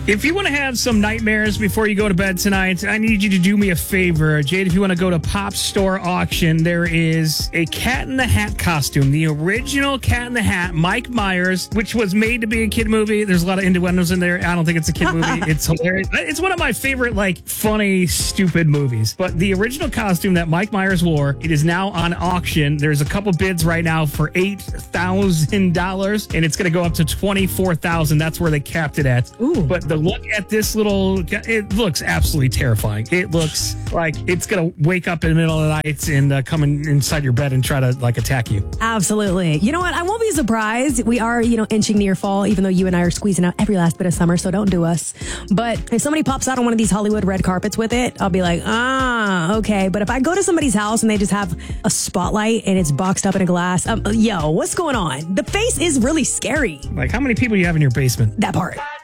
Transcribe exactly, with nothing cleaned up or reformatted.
If you want to have some nightmares before you go to bed tonight, I need you to do me a favor. Jade, if you want to go to Pop Store Auction, there is a Cat in the Hat costume, the original Cat in the Hat, Mike Myers, which was made to be a kid movie. There's a lot of innuendos in there. I don't think it's a kid movie. It's hilarious. It's one of my favorite, like, funny, stupid movies. But the original costume that Mike Myers wore, it is now on auction. There's a couple bids right now for eight thousand dollars, and it's going to go up to twenty-four thousand dollars. That's where they capped it at. Ooh. But the look at this little, it looks absolutely terrifying. It looks like it's going to wake up in the middle of the night and uh, come in, inside your bed and try to, like, attack you. Absolutely. You know what? I won't be surprised. We are, you know, inching near fall, even though you and I are squeezing out every last bit of summer, so don't do us. But if somebody pops out on one of these Hollywood red carpets with it, I'll be like, ah, okay. But if I go to somebody's house and they just have a spotlight and it's boxed up in a glass, um, yo, what's going on? The face is really scary. Like, how many people do you have in your basement? That part.